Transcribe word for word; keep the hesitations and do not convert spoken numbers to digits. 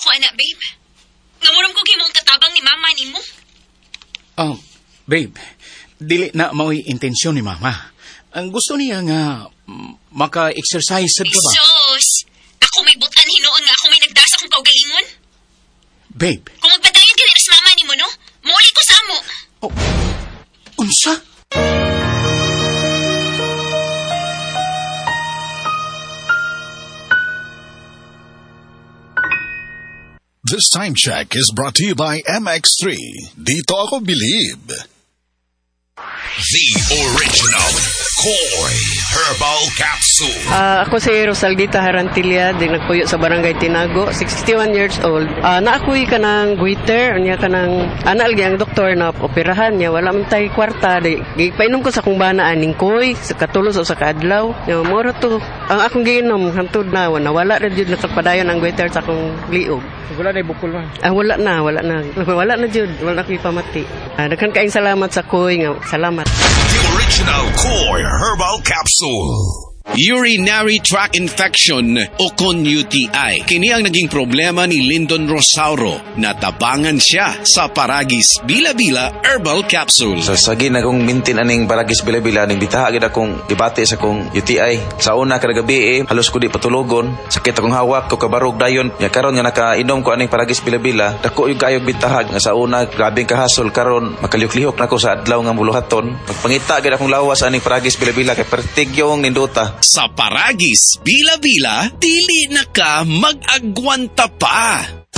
ako, anak, babe. Ngamuram ko kay mong katabang ni mama ni mo. Oh, babe, dili na mao'y intensyon ni mama. Ang gusto niya nga mm, maka-exercise sa ba? Isos! Ako may butan hinoon nga ako may nagdasa kong kaugalingon. Babe. Kung magpadayon ka rin sa mama ni mo, no? Muli ko sa amo. Oh, unsa? This time check is brought to you by M X three. Dito ako believe. The original Koi Herbal Capsule. Uh, ako si Rosaldita Harantilla, di nagpuyo sa Barangay Tinago, sixty-one years old. Uh, naakuy ka ng goiter, niya ka ng anal ang doktor na operahan niya, wala man tayo kwarta. Di, painom ko sa kong banaan ning koy, sa katulos o sa kaadlaw. Yung moro to, ang akong giinom, hantod na, nawala rin yun nakapadayon ang goiter sa akong liog. Wala na bukol ba? Ah, wala na, wala na. Wala na jud, wala na ko'y pamati. Ah, daghan kaayong salamat sa koy nga, salamat. The original Koi Herbal Capsule. Urinary tract infection o kon U T I. Kini ang naging problema ni Lyndon Rosauro. Natabangan siya sa Paragis Bila-Bila Herbal Capsule. Sa sagi na kong mintin aning Paragis Bila-Bila, ning bitahagid akong debate sa kong U T I. Sa una kada gabi eh, halos ko di patulogon. Sakit akong hawak ko kabarog dayon. Ya karon nga nakainom ko aning Paragis Bila-Bila, dako yung kayog bitahag nga sa una grabing kahasol karon makalihok-lihok nako sa adlaw nga buluhaton. Pagpangita gid akong lawas aning Paragis Bila-Bila kay pertigyong nindota. Sa Paragis Bila-Bila, dili na ka mag-agwanta pa.